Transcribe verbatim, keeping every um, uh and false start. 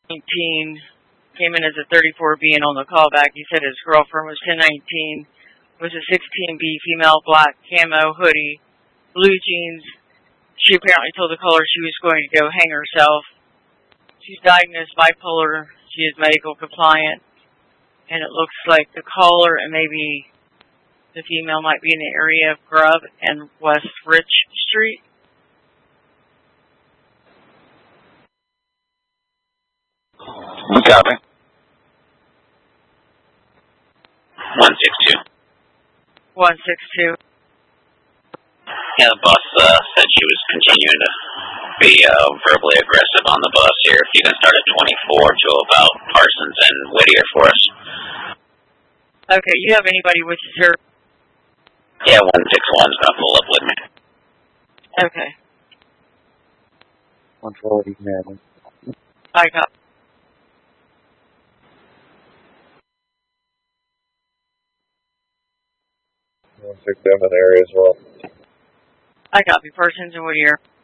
nineteen, came in as a thirty-four B, and on the callback, he said his girlfriend was ten nineteen, was a sixteen B, female, black, camo, hoodie, blue jeans. She apparently told the caller she was going to go hang herself. She's diagnosed bipolar. She is medical compliant. And it looks like the caller and maybe the female might be in the area of Grub and West Rich Street. Copy. one six two. one six two. Yeah, the boss uh, said she was continuing to be uh, verbally aggressive on the bus here. If you can start at twenty-four to about Parsons and Whittier for us. Okay, you have anybody with you, sir? Yeah, one six one's going to pull up with me. Okay. one forty, man. I got. one six seven area as well. I copy. Parsons and Whittier.